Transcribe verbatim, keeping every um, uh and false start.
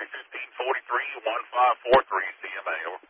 fifteen forty-three, one five four three C M A. Over.